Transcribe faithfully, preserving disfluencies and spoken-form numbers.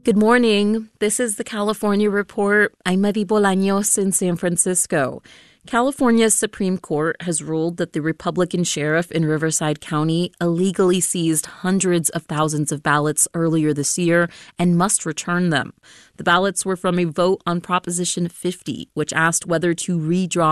Good morning. This is the California Report. I'm Marie Bolaños in San Francisco. California's Supreme Court has ruled that the Republican sheriff in Riverside County illegally seized hundreds of thousands of ballots earlier this year and must return them. The ballots were from a vote on Proposition fifty, which asked whether to redraw